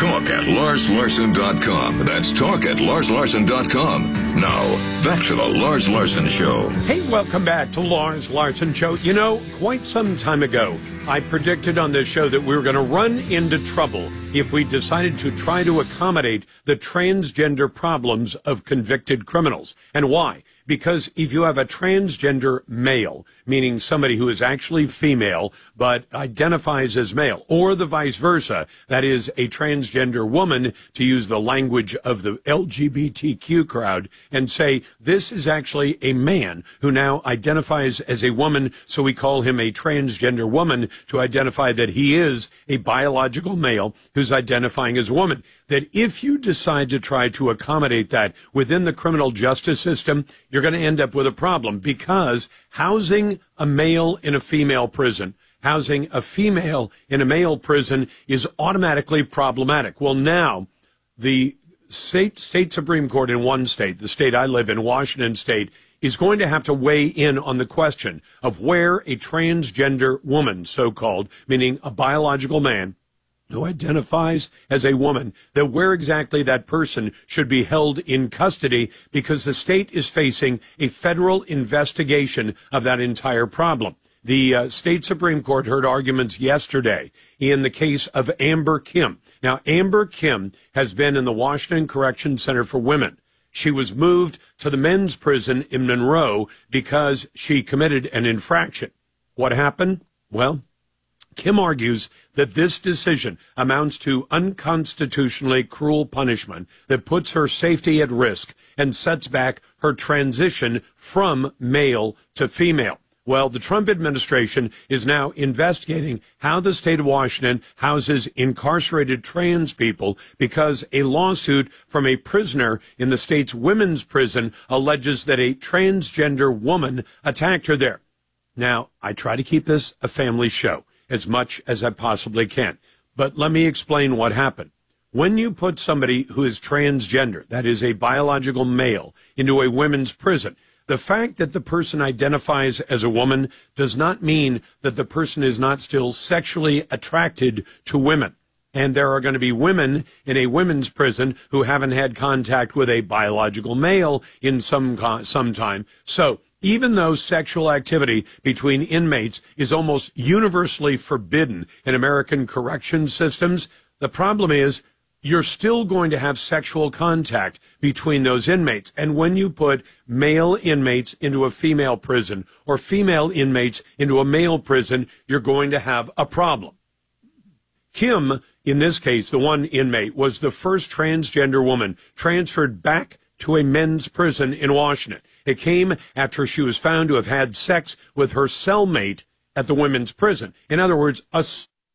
Talk at LarsLarson.com. That's talk at LarsLarson.com. Now, back to the Lars Larson Show. Hey, welcome back to Lars Larson Show. You know, quite some time ago, I predicted on this show that we were going to run into trouble if we decided to try to accommodate the transgender problems of convicted criminals. And why? Because if you have a transgender male, meaning somebody who is actually female but identifies as male, or the vice versa, that is a transgender woman, to use the language of the LGBTQ crowd, and say this is actually a man who now identifies as a woman, so we call him a transgender woman to identify that he is a biological male who's identifying as a woman. That if you decide to try to accommodate that within the criminal justice system, you're going to end up with a problem, because housing a male in a female prison, housing a female in a male prison is automatically problematic. Well, now the state Supreme Court in one state, the state I live in, Washington State, is going to have to weigh in on the question of where a transgender woman, so-called, meaning a biological man, who identifies as a woman, that where exactly that person should be held in custody, because the state is facing a federal investigation of that entire problem. The state Supreme Court heard arguments yesterday in the case of Amber Kim. Now, Amber Kim has been in the Washington Correction Center for Women. She was moved to the men's prison in Monroe because she committed an infraction. What happened? Well, Kim argues that this decision amounts to unconstitutionally cruel punishment that puts her safety at risk and sets back her transition from male to female. Well, the Trump administration is now investigating how the state of Washington houses incarcerated trans people, because a lawsuit from a prisoner in the state's women's prison alleges that a transgender woman attacked her there. Now, I try to keep this a family show as much as I possibly can. But let me explain what happened. When you put somebody who is transgender, that is a biological male, into a women's prison, the fact that the person identifies as a woman does not mean that the person is not still sexually attracted to women. And there are going to be women in a women's prison who haven't had contact with a biological male in some time. So even though sexual activity between inmates is almost universally forbidden in American correction systems, the problem is you're still going to have sexual contact between those inmates. And when you put male inmates into a female prison or female inmates into a male prison, you're going to have a problem. Kim, in this case, the one inmate, was the first transgender woman transferred back to a men's prison in Washington. It came after she was found to have had sex with her cellmate at the women's prison. In other words, a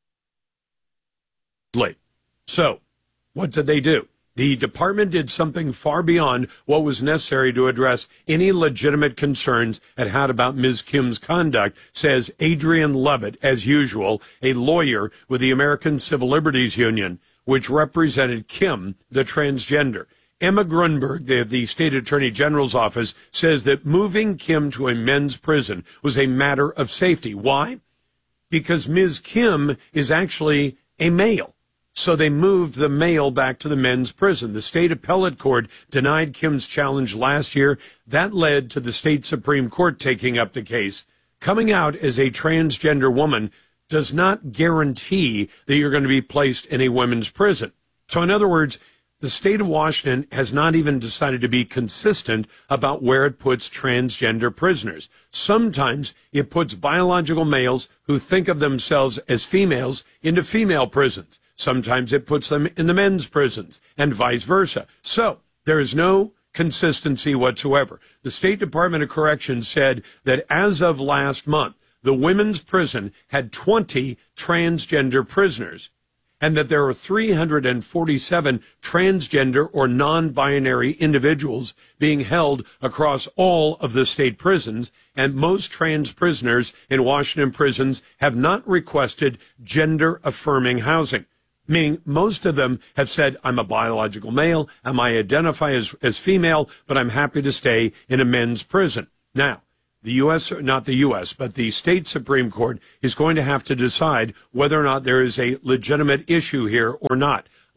slave. So, what did they do? The department did something far beyond what was necessary to address any legitimate concerns at how about Ms. Kim's conduct, says Adrian Levitt, as usual, a lawyer with the American Civil Liberties Union, which represented Kim, the transgender. Emma Grunberg, the state attorney general's office, says that moving Kim to a men's prison was a matter of safety. Why? Because Ms. Kim is actually a male. So they moved the male back to the men's prison. The state appellate court denied Kim's challenge last year. That led to the state Supreme Court taking up the case. Coming out as a transgender woman does not guarantee that you're going to be placed in a women's prison. So in other words, the state of Washington has not even decided to be consistent about where it puts transgender prisoners. Sometimes it puts biological males who think of themselves as females into female prisons. Sometimes it puts them in the men's prisons, and vice versa. So there is no consistency whatsoever. The State Department of Corrections said that as of last month, the women's prison had 20 transgender prisoners, and that there are 347 transgender or non-binary individuals being held across all of the state prisons, and most trans prisoners in Washington prisons have not requested gender-affirming housing, meaning most of them have said, I'm a biological male, and I identify as female, but I'm happy to stay in a men's prison. Now, the U.S., not the U.S., but the state Supreme Court is going to have to decide whether or not there is a legitimate issue here or not.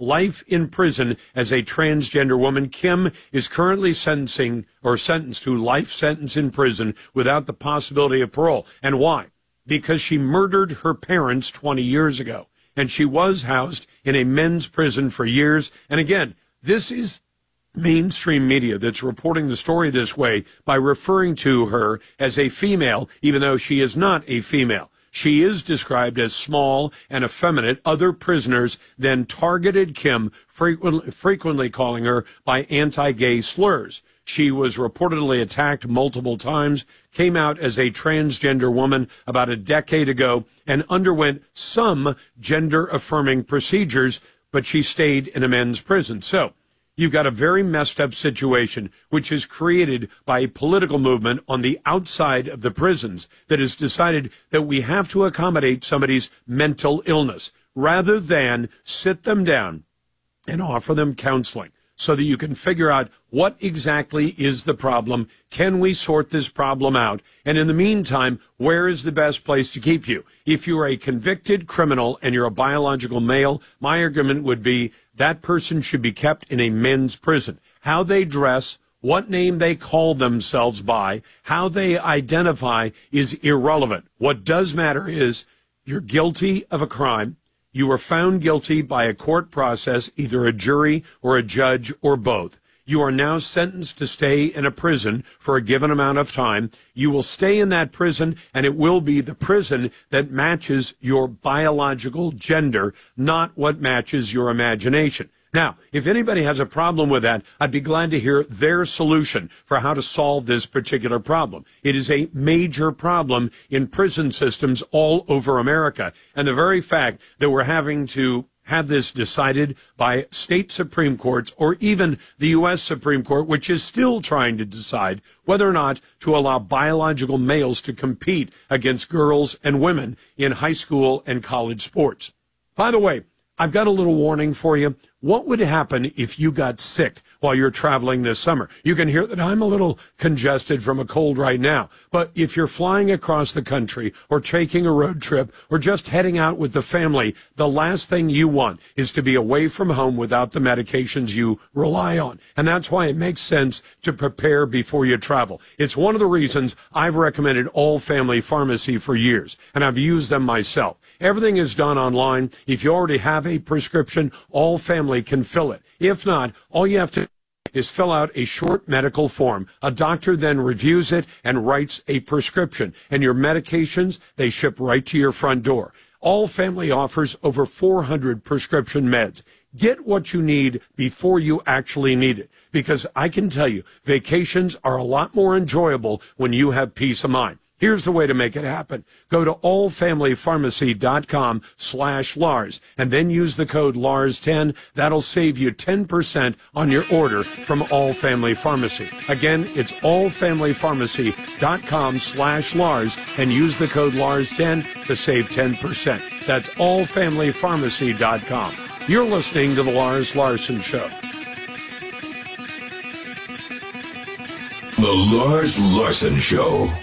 life in prison as a transgender woman. Kim is currently sentenced to life sentence in prison without the possibility of parole. And why? Because she murdered her parents 20 years ago. And she was housed in a men's prison for years. And again, this is mainstream media that's reporting the story this way by referring to her as a female, even though she is not a female. She is described as small and effeminate. Other prisoners then targeted Kim, frequently calling her by anti-gay slurs. She was reportedly attacked multiple times, came out as a transgender woman about a decade ago, and underwent some gender-affirming procedures, but she stayed in a men's prison. So you've got a very messed up situation, which is created by a political movement on the outside of the prisons that has decided that we have to accommodate somebody's mental illness rather than sit them down and offer them counseling so that you can figure out what exactly is the problem. Can we sort this problem out? And in the meantime, where is the best place to keep you? If you are a convicted criminal and you're a biological male, my argument would be that person should be kept in a men's prison. How they dress, what name they call themselves by, how they identify is irrelevant. What does matter is you're guilty of a crime. You were found guilty by a court process, either a jury or a judge or both. You are now sentenced to stay in a prison for a given amount of time. You will stay in that prison, and it will be the prison that matches your biological gender, not what matches your imagination. Now, if anybody has a problem with that, I'd be glad to hear their solution for how to solve this particular problem. It is a major problem in prison systems all over America. And the very fact that we're having to have this decided by state Supreme Courts or even the U.S. Supreme Court, which is still trying to decide whether or not to allow biological males to compete against girls and women in high school and college sports. By the way, I've got a little warning for you. What would happen if you got sick while you're traveling this summer? You can hear that I'm a little congested from a cold right now. But if you're flying across the country or taking a road trip or just heading out with the family, the last thing you want is to be away from home without the medications you rely on. And that's why it makes sense to prepare before you travel. It's one of the reasons I've recommended All Family Pharmacy for years, and I've used them myself. Everything is done online. If you already have a prescription, All Family can fill it. If not, all you have to do is fill out a short medical form. A doctor then reviews it and writes a prescription. And your medications, they ship right to your front door. All Family offers over 400 prescription meds. Get what you need before you actually need it. Because I can tell you, vacations are a lot more enjoyable when you have peace of mind. Here's the way to make it happen. Go to allfamilypharmacy.com/Lars and then use the code LARS10. That'll save you 10% on your order from All Family Pharmacy. Again, it's allfamilypharmacy.com/Lars and use the code LARS10 to save 10%. That's allfamilypharmacy.com. You're listening to The Lars Larson Show. The Lars Larson Show.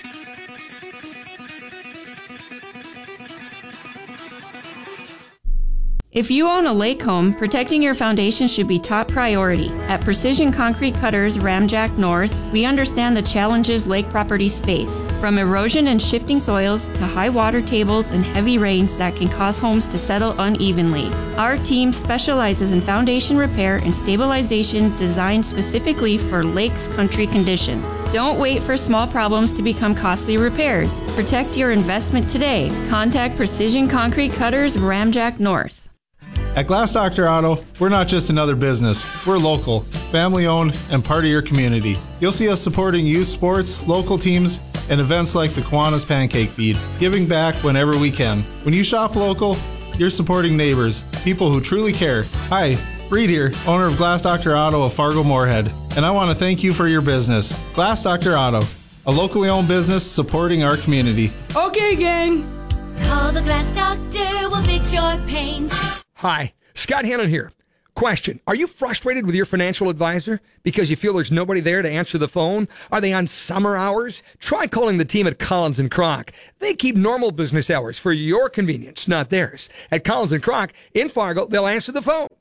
If you own a lake home, protecting your foundation should be top priority. At Precision Concrete Cutters Ramjack North, we understand the challenges lake properties face, from erosion and shifting soils to high water tables and heavy rains that can cause homes to settle unevenly. Our team specializes in foundation repair and stabilization designed specifically for lakes country conditions. Don't wait for small problems to become costly repairs. Protect your investment today. Contact Precision Concrete Cutters Ramjack North. At Glass Doctor Auto, we're not just another business. We're local, family-owned, and part of your community. You'll see us supporting youth sports, local teams, and events like the Kiwanis Pancake Feed, giving back whenever we can. When you shop local, you're supporting neighbors, people who truly care. Hi, Reed here, owner of Glass Doctor Auto of Fargo-Moorhead, and I want to thank you for your business. Glass Doctor Auto, a locally owned business supporting our community. Okay, gang. Call the Glass Doctor, we'll fix your paint. Hi, Scott Hannon here. Question, are you frustrated with your financial advisor because you feel there's nobody there to answer the phone? Are they on summer hours? Try calling the team at Collins & Kroc. They keep normal business hours for your convenience, not theirs. At Collins & Kroc in Fargo, they'll answer the phone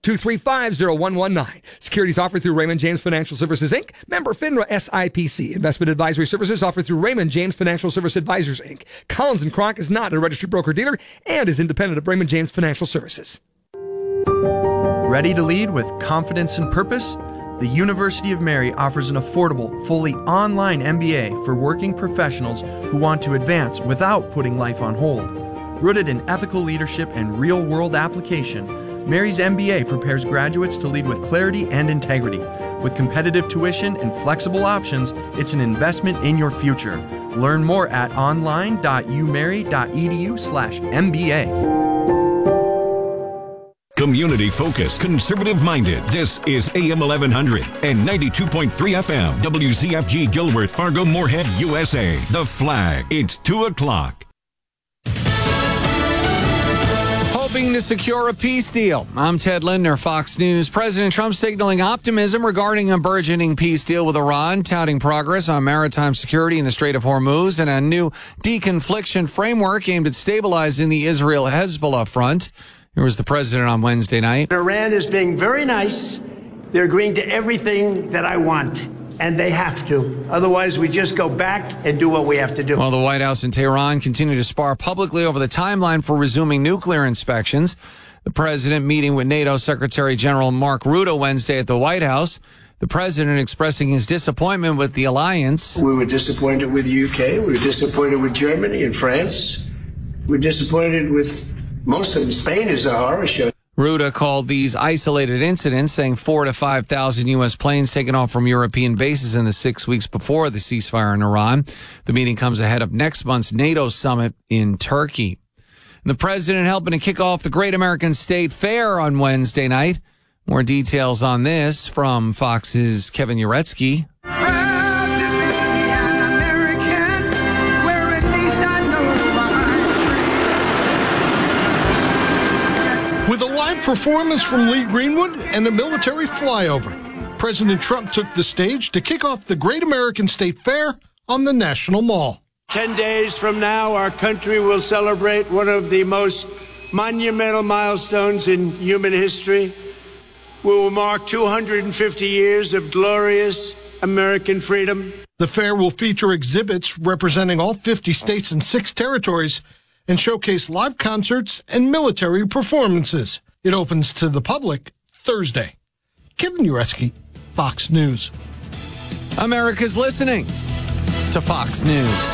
235-0119. Securities offered through Raymond James Financial Services, Inc., member FINRA SIPC. Investment advisory services offered through Raymond James Financial Service Advisors, Inc. Collins & Kroc is not a registered broker-dealer and is independent of Raymond James Financial Services. Ready to lead with confidence and purpose? The University of Mary offers an affordable, fully online MBA for working professionals who want to advance without putting life on hold. Rooted in ethical leadership and real-world application, Mary's MBA prepares graduates to lead with clarity and integrity. With competitive tuition and flexible options, it's an investment in your future. Learn more at online.umary.edu/MBA. Community focused, conservative minded. This is AM 1100 and 92.3 FM. WZFG Gilworth, Fargo, Moorhead, USA. The Flag. It's 2 o'clock. Hoping to secure a peace deal. I'm Ted Lindner, Fox News. President Trump signaling optimism regarding a burgeoning peace deal with Iran, touting progress on maritime security in the Strait of Hormuz and a new deconfliction framework aimed at stabilizing the Israel-Hezbollah front. Here was the president on Wednesday night. Iran is being very nice. They're agreeing to everything that I want, and they have to. Otherwise, we just go back and do what we have to do. While the White House and Tehran continue to spar publicly over the timeline for resuming nuclear inspections, the president meeting with NATO Secretary General Mark Rutte Wednesday at the White House. The president expressing his disappointment with the alliance. We were disappointed with the UK. We were disappointed with Germany and France. We're disappointed with most of them. Spain is a horror show. Rutte called these isolated incidents, saying 4,000 to 5,000 U.S. planes taken off from European bases in the 6 weeks before the ceasefire in Iran. The meeting comes ahead of next month's NATO summit in Turkey. And the president helping to kick off the Great American State Fair on Wednesday night. More details on this from Fox's Kevin Uretsky. With a live performance from Lee Greenwood and a military flyover, President Trump took the stage to kick off the Great American State Fair on the National Mall. 10 days from now, our country will celebrate one of the most monumental milestones in human history. We will mark 250 years of glorious American freedom. The fair will feature exhibits representing all 50 states and 6 territories and showcase live concerts and military performances. It opens to the public Thursday. Kevin Uretsky, Fox News. America's listening to Fox News.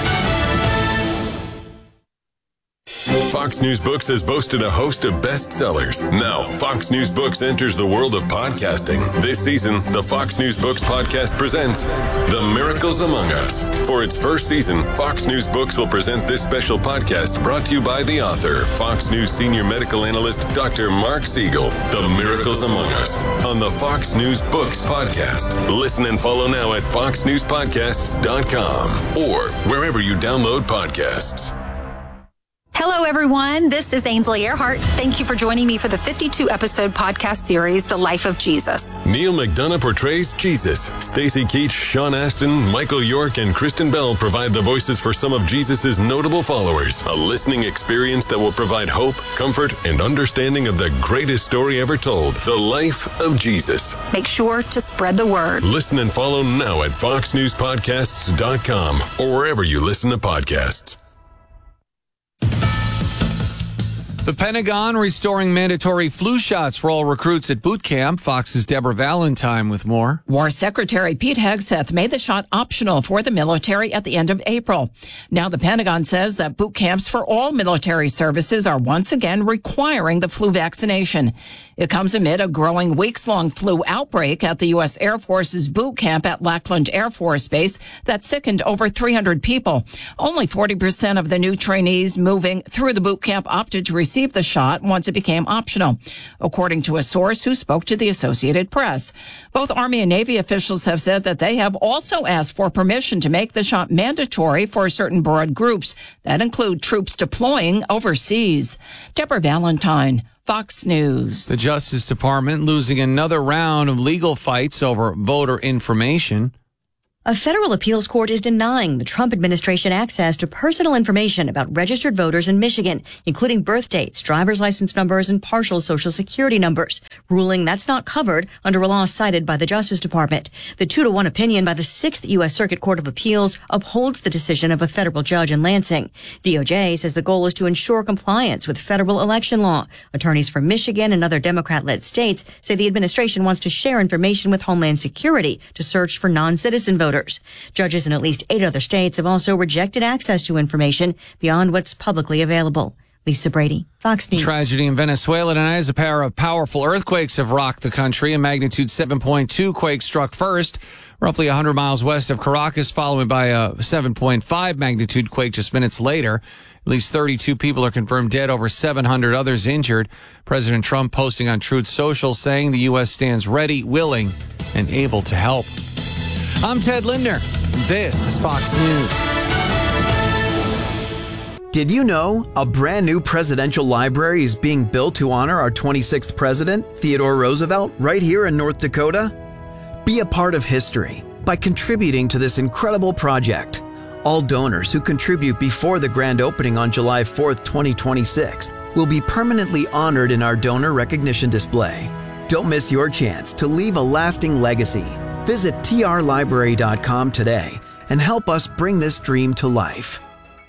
Fox News Books has boasted a host of bestsellers. Now, Fox News Books enters the world of podcasting. This season, the Fox News Books podcast presents The Miracles Among Us. For its first season, Fox News Books will present this special podcast brought to you by the author, Fox News senior medical analyst, Dr. Mark Siegel. The Miracles Among Us on the Fox News Books podcast. Listen and follow now at foxnewspodcasts.com or wherever you download podcasts. Hello, everyone. This is Ainsley Earhart. Thank you for joining me for the 52-episode podcast series, The Life of Jesus. Neil McDonough portrays Jesus. Stacy Keach, Sean Astin, Michael York, and Kristen Bell provide the voices for some of Jesus' notable followers. A listening experience that will provide hope, comfort, and understanding of the greatest story ever told, The Life of Jesus. Make sure to spread the word. Listen and follow now at foxnewspodcasts.com or wherever you listen to podcasts. The Pentagon restoring mandatory flu shots for all recruits at boot camp. Fox's Deborah Valentine with more. War Secretary Pete Hegseth made the shot optional for the military at the end of April. Now the Pentagon says that boot camps for all military services are once again requiring the flu vaccination. It comes amid a growing weeks-long flu outbreak at the U.S. Air Force's boot camp at Lackland Air Force Base that sickened over 300 people. Only 40% of the new trainees moving through the boot camp opted to receive the shot once it became optional, according to a source who spoke to the Associated Press. Both Army and Navy officials have said that they have also asked for permission to make the shot mandatory for certain broad groups that include troops deploying overseas. Deborah Valentine, Fox News. The Justice Department losing another round of legal fights over voter information. A federal appeals court is denying the Trump administration access to personal information about registered voters in Michigan, including birth dates, driver's license numbers, and partial Social Security numbers, ruling that's not covered under a law cited by the Justice Department. The 2-1 opinion by the 6th U.S. Circuit Court of Appeals upholds the decision of a federal judge in Lansing. DOJ says the goal is to ensure compliance with federal election law. Attorneys from Michigan and other Democrat-led states say the administration wants to share information with Homeland Security to search for non-citizen voters. Judges in at least 8 other states have also rejected access to information beyond what's publicly available. Lisa Brady, Fox News. Tragedy in Venezuela tonight as a pair of powerful earthquakes have rocked the country. A magnitude 7.2 quake struck first, roughly 100 miles west of Caracas, followed by a 7.5 magnitude quake just minutes later. At least 32 people are confirmed dead, over 700 others injured. President Trump posting on Truth Social saying the U.S. stands ready, willing, and able to help. I'm Ted Lindner. This is Fox News. Did you know a brand new presidential library is being built to honor our 26th president, Theodore Roosevelt, right here in North Dakota? Be a part of history by contributing to this incredible project. All donors who contribute before the grand opening on July 4th, 2026 will be permanently honored in our donor recognition display. Don't miss your chance to leave a lasting legacy. Visit trlibrary.com today and help us bring this dream to life.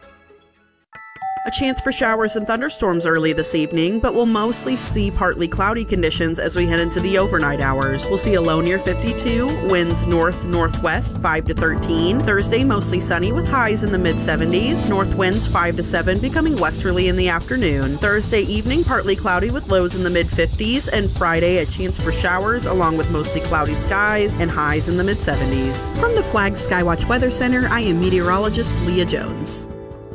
A chance for showers and thunderstorms early this evening, but we'll mostly see partly cloudy conditions as we head into the overnight hours. We'll see a low near 52, winds north-northwest 5 to 13. Thursday, mostly sunny with highs in the mid-70s. North winds 5 to 7, becoming westerly in the afternoon. Thursday evening, partly cloudy with lows in the mid-50s. And Friday, a chance for showers along with mostly cloudy skies and highs in the mid-70s. From the Flag Skywatch Weather Center, I am meteorologist Leah Jones.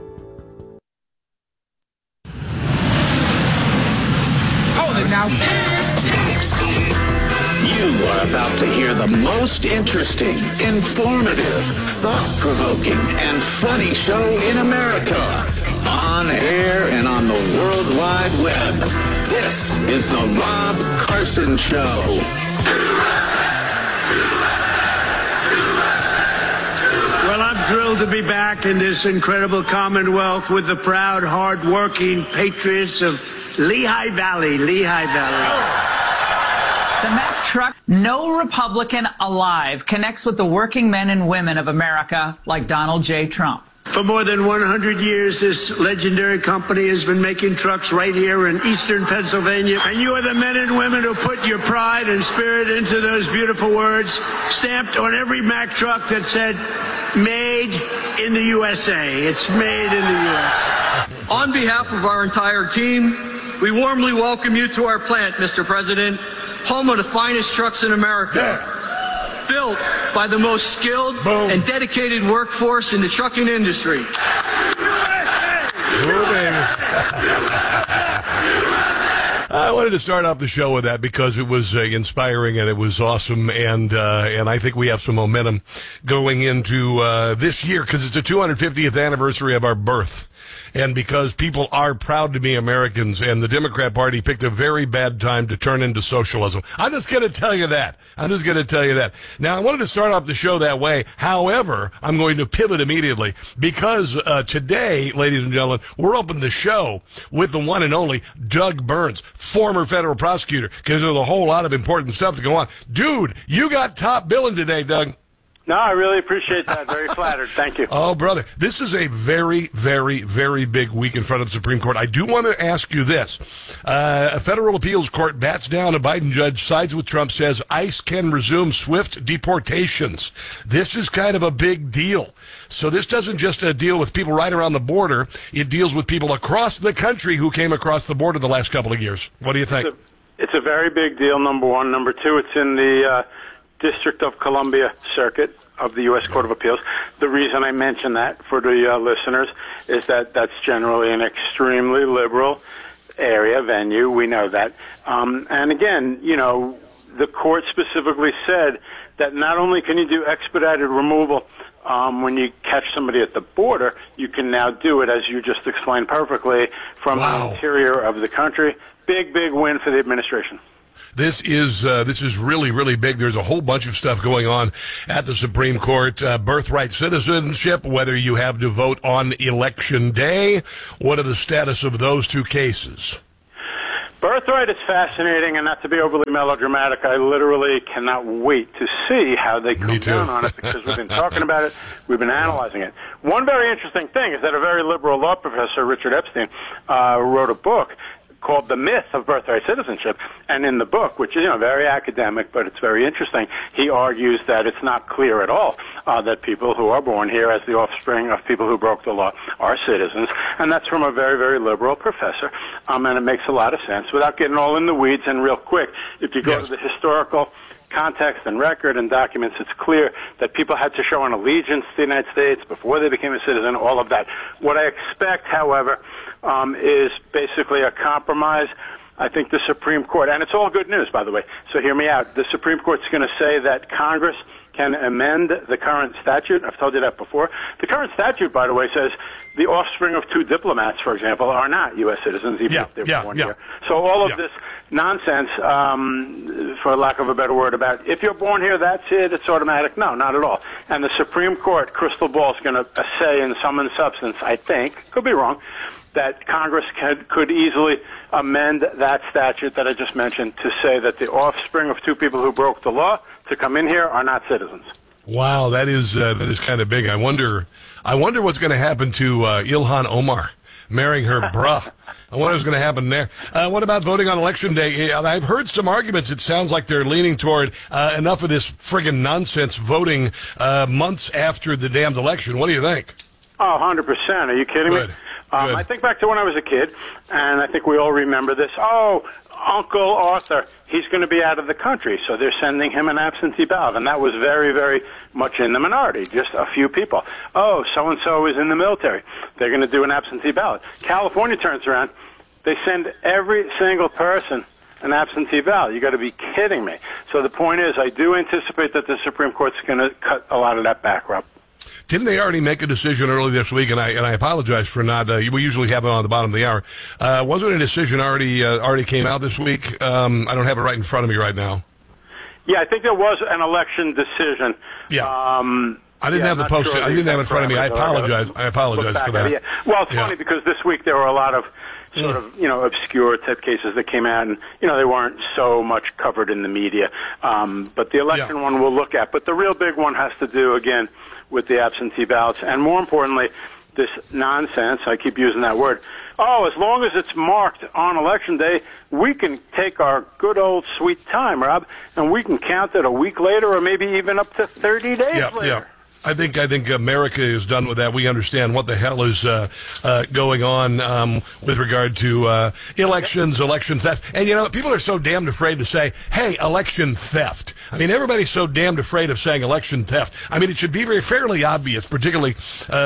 Now. You are about to hear the most interesting, informative, thought-provoking, and funny show in America. On air and on the World Wide Web. This is the Rob Carson Show. Well, I'm thrilled to be back in this incredible Commonwealth with the proud, hard-working patriots of Lehigh Valley. The Mack truck, no Republican alive, connects with the working men and women of America like Donald J. Trump. For more than 100 years, this legendary company has been making trucks right here in eastern Pennsylvania. And you are the men and women who put your pride and spirit into those beautiful words stamped on every Mack truck that said, made in the USA. It's made in the USA. On behalf of our entire team, we warmly welcome you to our plant, Mr. President, home of the finest trucks in America. Yeah. Built by the most skilled and dedicated workforce in the trucking industry. I wanted to start off the show with that because it was inspiring and it was awesome, and I think we have some momentum going into this year because it's the 250th anniversary of our birth. And because people are proud to be Americans, and the Democrat Party picked a very bad time to turn into socialism. I'm just going to tell you that. Now, I wanted to start off the show that way. However, I'm going to pivot immediately because today, ladies and gentlemen, we're opening the show with the one and only Doug Burns, former federal prosecutor, because there's a whole lot of important stuff to go on. Dude, you got top billing today, Doug. No, I really appreciate that. Very flattered. Thank you. Oh, brother. This is a very, very, very big week in front of the Supreme Court. I do want to ask you this. A federal appeals court bats down a Biden judge, sides with Trump, says ICE can resume swift deportations. This is kind of a big deal. So this doesn't just deal with people right around the border. It deals with people across the country who came across the border the last couple of years. What do you think? It's a very big deal, number one. Number two, it's in the District of Columbia Circuit of the U.S. Court of Appeals. The reason I mention that for the listeners is that that's generally an extremely liberal venue. We know that. And again, you know, the court specifically said that not only can you do expedited removal when you catch somebody at the border, you can now do it, as you just explained perfectly, from the interior of the country. Big, big win for the administration. This is really, really big. There's a whole bunch of stuff going on at the Supreme Court. Birthright citizenship, whether you have to vote on Election Day. What are the status of those two cases? Birthright is fascinating, and not to be overly melodramatic, I literally cannot wait to see how they come down on it, because we've been talking about it, we've been analyzing it. One very interesting thing is that a very liberal law professor, Richard Epstein, wrote a book called The Myth of Birthright Citizenship, and in the book, which is very academic, but it's very interesting, he argues that it's not clear at all that people who are born here as the offspring of people who broke the law are citizens, and that's from a very, very liberal professor, and it makes a lot of sense. Without getting all in the weeds, and real quick, if you go to the historical context and record and documents, it's clear that people had to show an allegiance to the United States before they became a citizen, all of that. What I expect, however, is basically a compromise. I think the Supreme Court, and it's all good news, by the way, so hear me out. The Supreme Court's going to say that Congress can amend the current statute. I've told you that before. The current atude, by the way, says the offspring of two diplomats, for example, are not U.S. citizens, even if they're born here. So all of this nonsense, for lack of a better word, about if you're born here, that's it, it's automatic. No, not at all. And the Supreme Court, crystal ball, is going to say in sum and substance, I think, could be wrong, that Congress could easily amend that statute that I just mentioned to say that the offspring of two people who broke the law to come in here are not citizens. Wow, that is kind of big. I wonder what's going to happen to Ilhan Omar marrying her bruh. I wonder what's going to happen there. What about voting on Election Day? I've heard some arguments. It sounds like they're leaning toward enough of this friggin' nonsense voting months after the damned election. What do you think? Oh, 100%. Are you kidding me? I think back to when I was a kid, and I think we all remember this. Oh, Uncle Arthur, he's going to be out of the country, so they're sending him an absentee ballot. And that was very, very much in the minority, just a few people. Oh, so-and-so is in the military. They're going to do an absentee ballot. California turns around. They send every single person an absentee ballot. You got to be kidding me. So the point is, I do anticipate that the Supreme Court's going to cut a lot of that back, Rob. Didn't they already make a decision early this week? And I apologize for not. We usually have it on the bottom of the hour. Wasn't a decision already came out this week? I don't have it right in front of me right now. Yeah, I think there was an election decision. Yeah. I didn't have the post. I didn't have it in front of me. I apologize. I apologize for that. Well, it's funny because this week there were a lot of sort of, obscure type cases that came out, and, they weren't so much covered in the media. But the election one we'll look at. But the real big one has to do, again, with the absentee ballots. And more importantly, this nonsense, I keep using that word, as long as it's marked on Election Day, we can take our good old sweet time, Rob, and we can count it a week later or maybe even up to 30 days later. Yeah. I think America is done with that. We understand what the hell is going on with regard to elections, election theft. And, people are so damned afraid to say, hey, election theft. I mean, everybody's so damned afraid of saying election theft. I mean, it should be fairly obvious, particularly,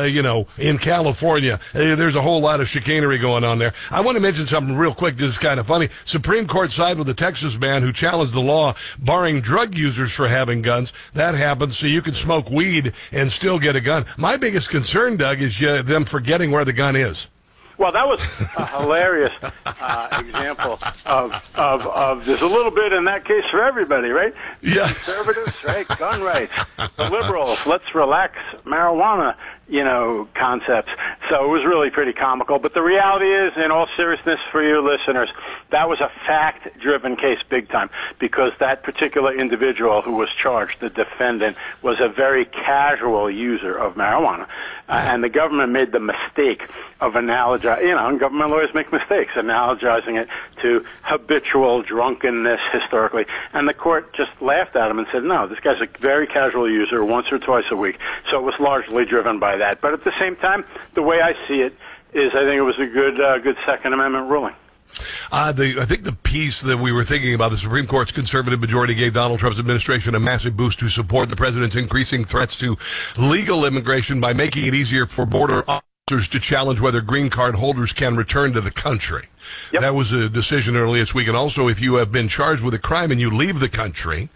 in California. There's a whole lot of chicanery going on there. I want to mention something real quick. This is kind of funny. Supreme Court sided with the Texas man who challenged the law barring drug users for having guns. That happens so you can smoke weed and still get a gun. My biggest concern, Doug, is them forgetting where the gun is. Well, that was a hilarious example of there's a little bit in that case for everybody, right? Yeah. Conservatives, right? Gun rights. The liberals, let's relax marijuana, concepts. So it was really pretty comical. But the reality is, in all seriousness for you listeners, that was a fact-driven case big time, because that particular individual who was charged, the defendant, was a very casual user of marijuana. And the government made the mistake of analogizing, government lawyers make mistakes, analogizing it to habitual drunkenness historically. And the court just laughed at him and said, no, this guy's a very casual user once or twice a week. So it was largely driven by that. But at the same time, the way I see it is I think it was a good Second Amendment ruling. I think the piece that we were thinking about, the Supreme Court's conservative majority gave Donald Trump's administration a massive boost to support the president's increasing threats to legal immigration by making it easier for border officers to challenge whether green card holders can return to the country. Yep. That was a decision earlier this week. And also, if you have been charged with a crime and you leave the country,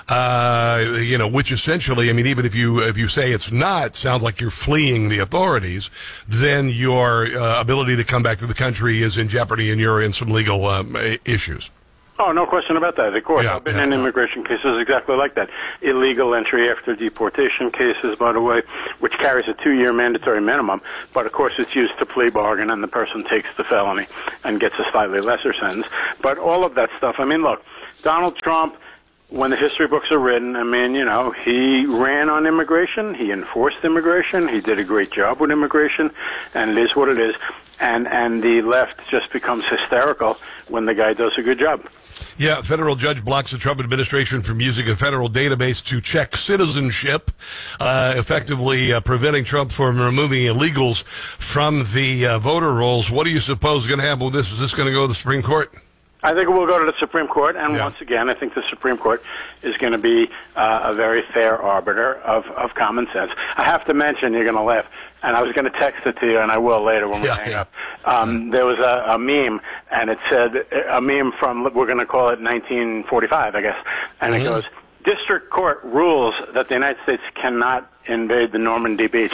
which essentially, I mean, even if you say it's not, sounds like you're fleeing the authorities, then your ability to come back to the country is in jeopardy and you're in some legal issues. Oh, no question about that. Of course, I've been in immigration cases exactly like that. Illegal entry after deportation cases, by the way, which carries a 2-year mandatory minimum. But, of course, it's used to plea bargain, and the person takes the felony and gets a slightly lesser sentence. But all of that stuff, I mean, look, Donald Trump, when the history books are written, I mean, you know, he ran on immigration, he enforced immigration, he did a great job with immigration, and it is what it is. And the left just becomes hysterical when the guy does a good job. Yeah, a federal judge blocks the Trump administration from using a federal database to check citizenship, effectively preventing Trump from removing illegals from the voter rolls. What do you suppose is going to happen with this? Is this going to go to the Supreme Court? I think it will go to the Supreme Court, and once again, I think the Supreme Court is going to be a very fair arbiter of common sense. I have to mention, you're going to laugh, and I was going to text it to you, and I will later when we hang up. There was a meme, and it said, a meme from, we're going to call it 1945, I guess, and it goes, District Court rules that the United States cannot invade the Normandy Beach.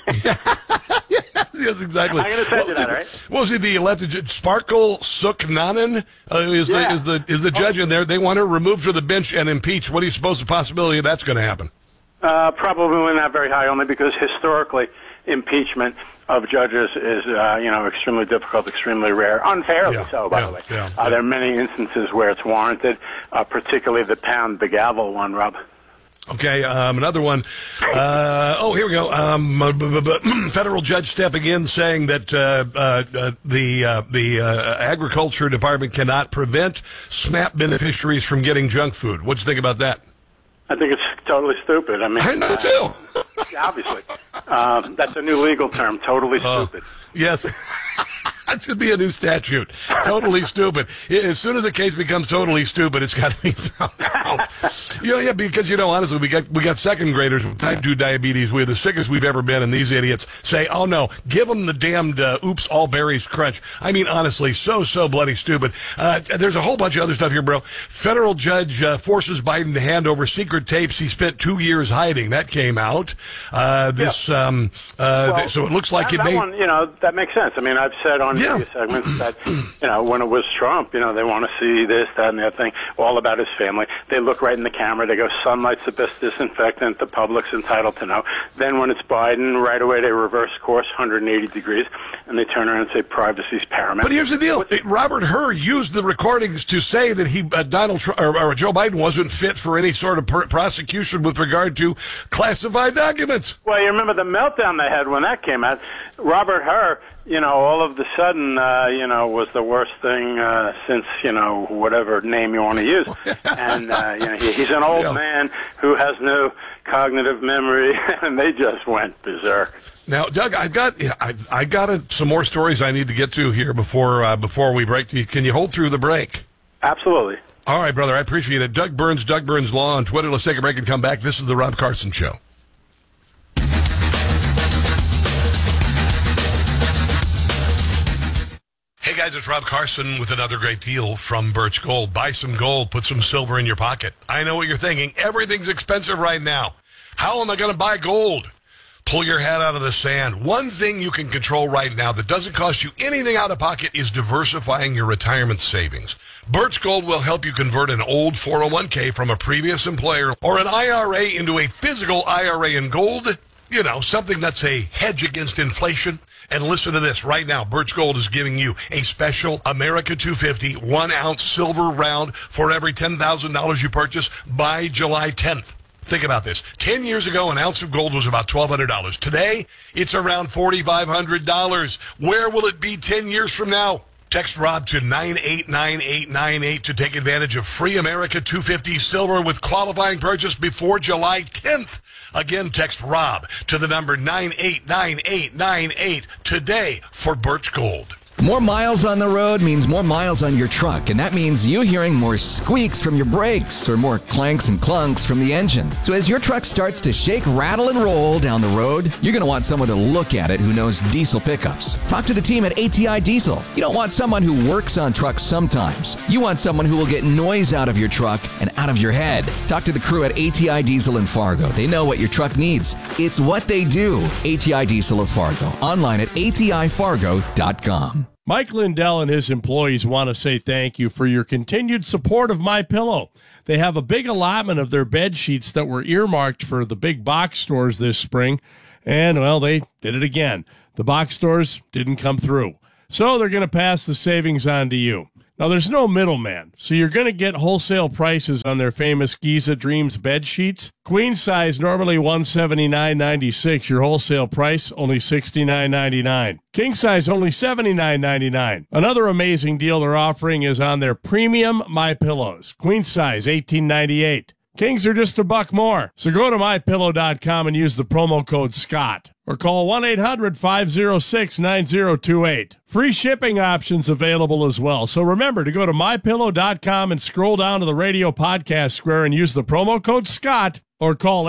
Yes, exactly. I'm going to send you that, right? What was he, the elected judge? Sparkle Suknanen is the judge in there. They want her removed from the bench and impeached. What do you suppose the possibility of that's going to happen? Probably not very high, only because historically impeachment of judges is, extremely difficult, extremely rare, unfairly so, by the way. There are many instances where it's warranted, particularly the pound the gavel one, Rob. Okay, another one. Here we go. Federal judge stepping in saying that the Agriculture Department cannot prevent SNAP beneficiaries from getting junk food. What do you think about that? I think it's totally stupid. I mean, I know too. Obviously, that's a new legal term. Totally stupid. Yes. That should be a new statute. Totally stupid. As soon as a case becomes totally stupid, it's got to be thrown out. Because honestly, we got second graders with type 2 diabetes. We're the sickest we've ever been, and these idiots say, "Oh no, give them the damned Oops All Berries Crunch." I mean, honestly, so bloody stupid. There's a whole bunch of other stuff here, bro. Federal judge forces Biden to hand over secret tapes he spent 2 years hiding. That came out. So it looks like that one, that makes sense. I mean, I've said on media segments that, when it was Trump, they want to see this, that, and the other thing, all about his family. They look right in the camera. They go, sunlight's the best disinfectant. The public's entitled to know. Then when it's Biden, right away they reverse course 180 degrees, and they turn around and say privacy's paramount. But here's the deal. Robert Hur used the recordings to say that Joe Biden wasn't fit for any sort of prosecution with regard to classified documents. Well, you remember the meltdown they had when that came out. Robert Hur, all of a sudden, was the worst thing since, whatever name you want to use. And, he's an old man who has no cognitive memory, and they just went berserk. Now, Doug, I got some more stories I need to get to here before we break. Can you hold through the break? Absolutely. All right, brother, I appreciate it. Doug Burns Law on Twitter. Let's take a break and come back. This is the Rob Carson Show. Hey guys, it's Rob Carson with another great deal from Birch Gold. Buy some gold, put some silver in your pocket. I know what you're thinking. Everything's expensive right now. How am I going to buy gold? Pull your head out of the sand. One thing you can control right now that doesn't cost you anything out of pocket is diversifying your retirement savings. Birch Gold will help you convert an old 401k from a previous employer or an IRA into a physical IRA in gold. Something that's a hedge against inflation. And listen to this. Right now, Birch Gold is giving you a special America 250 1-ounce silver round for every $10,000 you purchase by July 10th. Think about this. 10 years ago, an ounce of gold was about $1,200. Today, it's around $4,500. Where will it be 10 years from now? Text Rob to 989898 to take advantage of free America 250 silver with qualifying purchase before July 10th. Again, text Rob to the number 989898 today for Birch Gold. More miles on the road means more miles on your truck, and that means you hearing more squeaks from your brakes or more clanks and clunks from the engine. So as your truck starts to shake, rattle, and roll down the road, you're going to want someone to look at it who knows diesel pickups. Talk to the team at ATI Diesel. You don't want someone who works on trucks sometimes. You want someone who will get noise out of your truck and out of your head. Talk to the crew at ATI Diesel in Fargo. They know what your truck needs. It's what they do. ATI Diesel of Fargo. Online at atifargo.com. Mike Lindell and his employees want to say thank you for your continued support of MyPillow. They have a big allotment of their bed sheets that were earmarked for the big box stores this spring, and, well, they did it again. The box stores didn't come through, so they're going to pass the savings on to you. Now, there's no middleman, so you're going to get wholesale prices on their famous Giza Dreams bed sheets. Queen size, normally $179.96. Your wholesale price, only $69.99. King size, only $79.99. Another amazing deal they're offering is on their premium MyPillows. Queen size, $18.98. Kings are just $1 more. So go to MyPillow.com and use the promo code SCOTT. Or call 1-800-506-9028. Free shipping options available as well. So remember to go to MyPillow.com and scroll down to the radio podcast square and use the promo code SCOTT. Or call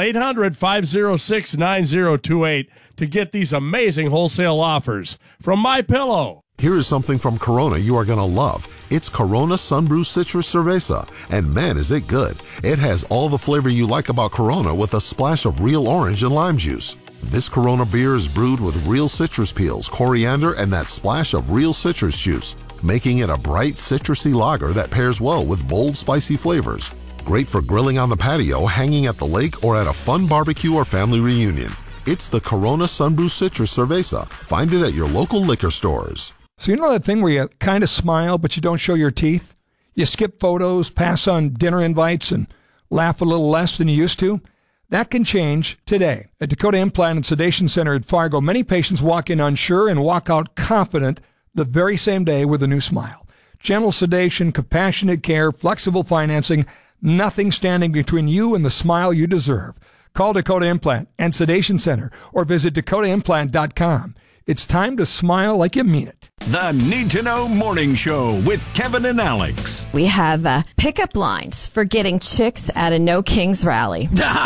800-506-9028 to get these amazing wholesale offers from MyPillow. Here is something from Corona you are going to love. It's Corona Sunbrew Citrus Cerveza, and man, is it good. It has all the flavor you like about Corona with a splash of real orange and lime juice. This Corona beer is brewed with real citrus peels, coriander, and that splash of real citrus juice, making it a bright, citrusy lager that pairs well with bold, spicy flavors. Great for grilling on the patio, hanging at the lake, or at a fun barbecue or family reunion. It's the Corona Sunbrew Citrus Cerveza. Find it at your local liquor stores. So you know that thing where you kind of smile, but you don't show your teeth? You skip photos, pass on dinner invites, and laugh a little less than you used to? That can change today. At Dakota Implant and Sedation Center at Fargo, many patients walk in unsure and walk out confident the very same day with a new smile. Gentle sedation, compassionate care, flexible financing, nothing standing between you and the smile you deserve. Call Dakota Implant and Sedation Center or visit dakotaimplant.com. It's time to smile like you mean it. The Need to Know Morning Show with Kevin and Alex. We have pickup lines for getting chicks at a No Kings rally. All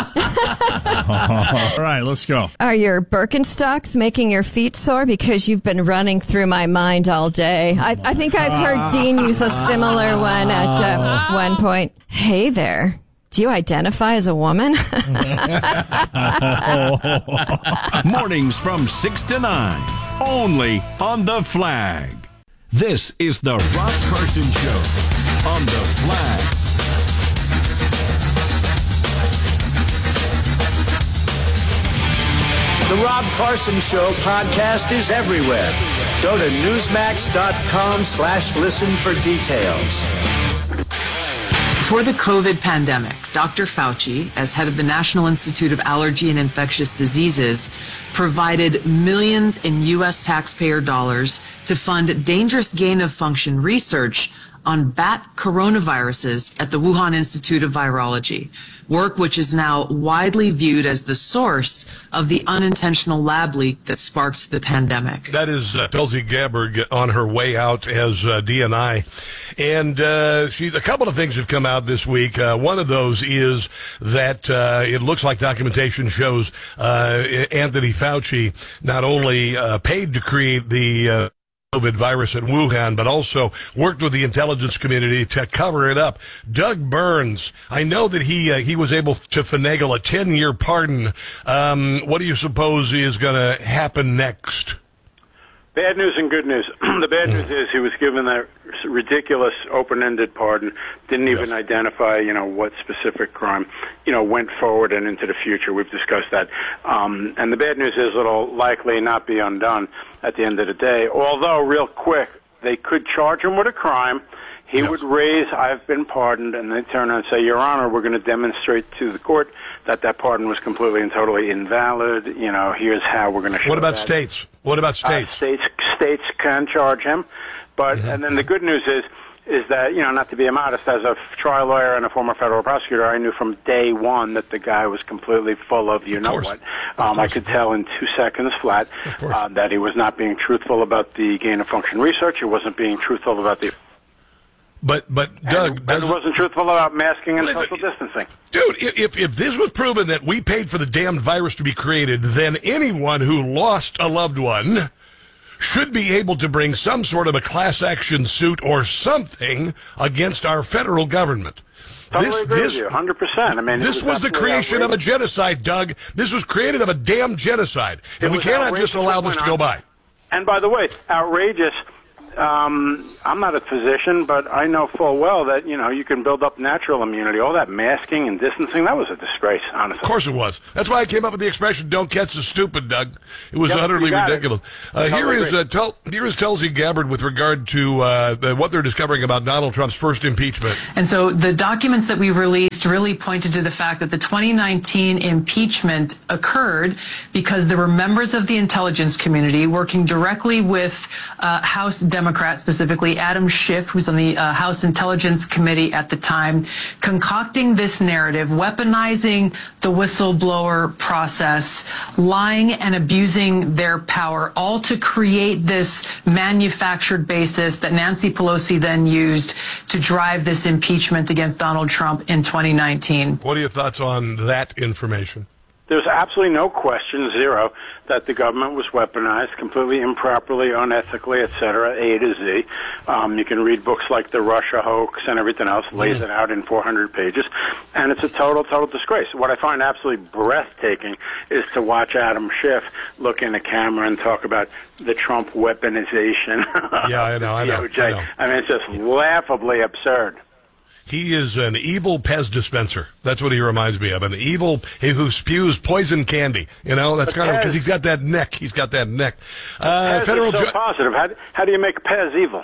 right, let's go. Are your Birkenstocks making your feet sore because you've been running through my mind all day? I think I've heard Dean use a similar one at one point. Hey there. Do you identify as a woman? Mornings from 6 to 9, only on The Flag. This is the Rob Carson Show on The Flag. The Rob Carson Show podcast is everywhere. Go to newsmax.com/listen for details. Before the COVID pandemic, Dr. Fauci, as head of the National Institute of Allergy and Infectious Diseases, provided millions in U.S. taxpayer dollars to fund dangerous gain-of-function research on bat coronaviruses at the Wuhan Institute of Virology, work which is now widely viewed as the source of the unintentional lab leak that sparked the pandemic. That is Tulsi Gabbard on her way out as DNI. And a couple of things have come out this week. One of those is that it looks like documentation shows Anthony Fauci not only paid to create the COVID virus at Wuhan, but also worked with the intelligence community to cover it up. Doug Burns, I know that he was able to finagle a 10-year pardon. What do you suppose is going to happen next? Bad news and good news. The bad news is he was given that ridiculous open-ended pardon, didn't even identify, what specific crime, went forward and into the future. We've discussed that. And the bad news is it'll likely not be undone at the end of the day. Although, real quick, they could charge him with a crime. He would raise, I've been pardoned, and they turn around and say, Your Honor, we're going to demonstrate to the court that pardon was completely and totally invalid. Here's how we're going to show What about that. states? What about states? States can charge him. But, and then the good news is that, not to be immodest, as a trial lawyer and a former federal prosecutor, I knew from day one that the guy was completely full of what. I could tell in 2 seconds flat that he was not being truthful about the gain-of-function research. He wasn't being truthful about the... But Doug... And he wasn't truthful about masking and social distancing. Dude, if this was proven that we paid for the damned virus to be created, then anyone who lost a loved one should be able to bring some sort of a class action suit or something against our federal government. Totally agree with you, 100%. This was the creation of a genocide, Doug. This was created of a damn genocide, and we cannot just allow this to go by. And by the way, outrageous I'm not a physician, but I know full well that, you can build up natural immunity. All that masking and distancing, that was a disgrace, honestly. Of course it was. That's why I came up with the expression, don't catch the stupid, Doug. It was utterly ridiculous. Here is Tulsi Gabbard with regard to what they're discovering about Donald Trump's first impeachment. And so the documents that we released really pointed to the fact that the 2019 impeachment occurred because there were members of the intelligence community working directly with House Democrats, specifically Adam Schiff, who's on the House Intelligence Committee at the time, concocting this narrative, weaponizing the whistleblower process, lying and abusing their power, all to create this manufactured basis that Nancy Pelosi then used to drive this impeachment against Donald Trump in 2019. What are your thoughts on that information? There's absolutely no question, zero, that the government was weaponized completely improperly, unethically, et cetera, A to Z. You can read books like The Russia Hoax and everything else, lays it out in 400 pages, and it's a total disgrace. What I find absolutely breathtaking is to watch Adam Schiff look in the camera and talk about the Trump weaponization. Yeah, I know. I mean, it's just laughably absurd. He is an evil Pez dispenser. That's what he reminds me of. An evil who spews poison candy. That's kind of because he's got that neck. Federal is so positive. How do you make Pez evil?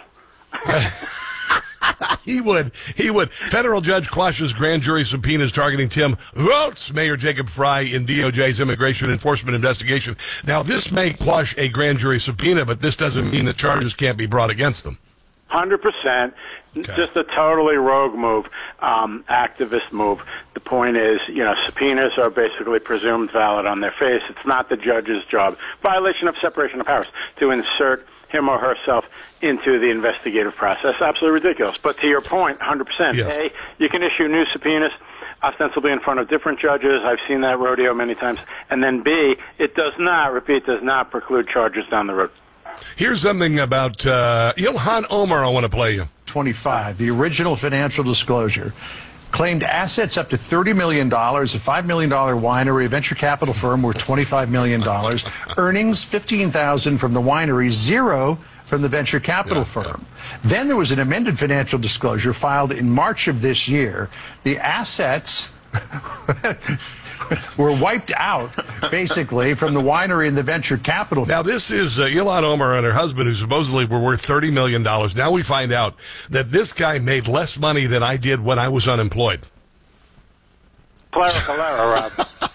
He would. Federal judge quashes grand jury subpoenas targeting Tim Walz, Mayor Jacob Fry in DOJ's immigration enforcement investigation. Now, this may quash a grand jury subpoena, but this doesn't mean that charges can't be brought against them. 100%. Okay. Just a totally rogue move, activist move. The point is, subpoenas are basically presumed valid on their face. It's not the judge's job, violation of separation of powers, to insert him or herself into the investigative process. Absolutely ridiculous. But to your point, 100%. Yeah. A, you can issue new subpoenas, ostensibly in front of different judges. I've seen that rodeo many times. And then B, it does not preclude charges down the road. Here's something about Ilhan Omar I want to play you. 25, the original financial disclosure, claimed assets up to $30 million, a $5 million winery, a venture capital firm worth $25 million, earnings $15,000 from the winery, $0 from the venture capital firm. Then there was an amended financial disclosure filed in March of this year. The assets were wiped out, basically, from the winery and the venture capital. Now, this is Ilhan Omar and her husband, who supposedly were worth $30 million. Now we find out that this guy made less money than I did when I was unemployed. Rob.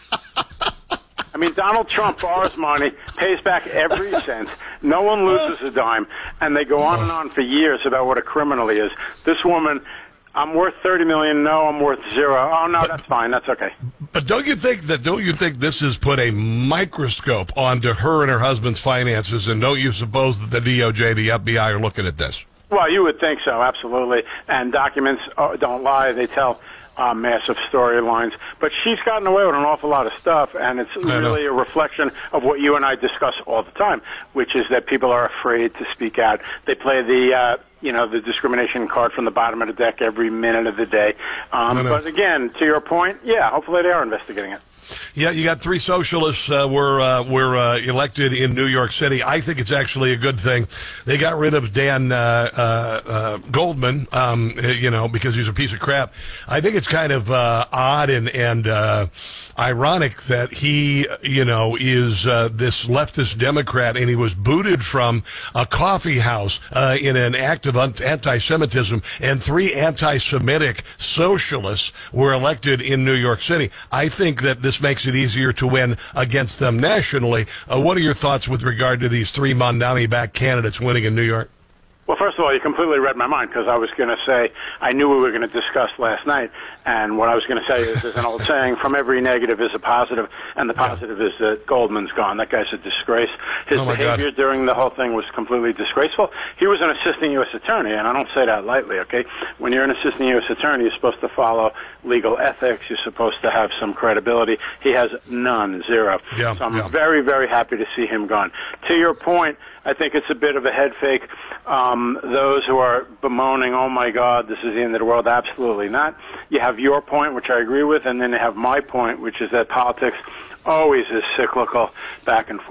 I mean, Donald Trump borrows money, pays back every cent. No one loses a dime. And they go on and on for years about what a criminal he is. This woman... I'm worth $30 million. No, I'm worth $0. Oh, no, that's fine. That's okay. But don't you think this has put a microscope onto her and her husband's finances? And don't you suppose that the DOJ, the FBI are looking at this? Well, you would think so, absolutely. And documents don't lie. They tell massive storylines. But she's gotten away with an awful lot of stuff, and it's really a reflection of what you and I discuss all the time, which is that people are afraid to speak out. They play the discrimination card from the bottom of the deck every minute of the day. But again, to your point, hopefully they are investigating it. Yeah, you got 3 socialists were elected in New York City. I think it's actually a good thing. They got rid of Dan Goldman, because he's a piece of crap. I think it's kind of odd and ironic that he, is this leftist Democrat, and he was booted from a coffee house in an act of anti-Semitism, and 3 anti-Semitic socialists were elected in New York City. I think that this makes it easier to win against them nationally. What are your thoughts with regard to these 3 Mamdani-backed candidates winning in New York? Well, first of all, you completely read my mind, because I was going to say, I knew we were going to discuss last night, and what I was going to say is there's an old saying, from every negative is a positive, and the positive is that Goldman's gone. That guy's a disgrace. His behavior during the whole thing was completely disgraceful. He was an assistant U.S. attorney, and I don't say that lightly, okay? When you're an assistant U.S. attorney, you're supposed to follow legal ethics. You're supposed to have some credibility. He has none, 0. So I'm very, very happy to see him gone. To your point, I think it's a bit of a head fake. Those who are bemoaning, oh my God, this is the end of the world, absolutely not. You have your point, which I agree with, and then you have my point, which is that politics always is cyclical, back and forth.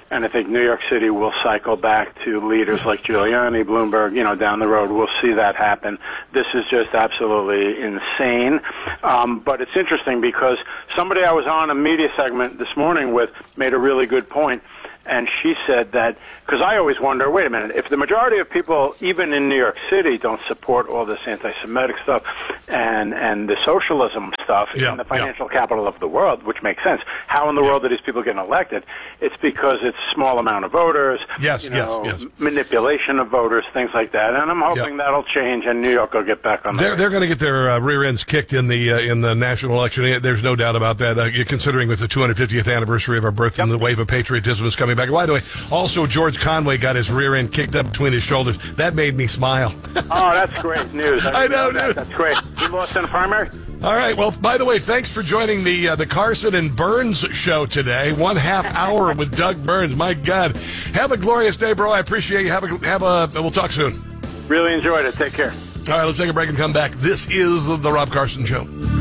And I think New York City will cycle back to leaders like Giuliani, Bloomberg, down the road. We'll see that happen. This is just absolutely insane. But it's interesting because somebody I was on a media segment this morning with made a really good point. And she said that, because I always wonder, wait a minute, if the majority of people, even in New York City, don't support all this anti-Semitic stuff and the socialism stuff in the financial capital of the world, which makes sense, how in the world are these people getting elected? It's because it's a small amount of voters, manipulation of voters, things like that. And I'm hoping that'll change and New York will get back on They're going to get their rear ends kicked in the national election. There's no doubt about that, considering with the 250th anniversary of our birth and the wave of patriotism is coming back. By the way, also George Conway got his rear end kicked up between his shoulders. That made me smile. Oh, that's great news. I know, dude. That's great. He lost in the primary? All right. Well, by the way, thanks for joining the Carson and Burns show today. 1/2 hour with Doug Burns. My God. Have a glorious day, bro. I appreciate you. We'll talk soon. Really enjoyed it. Take care. All right, let's take a break and come back. This is the Rob Carson Show.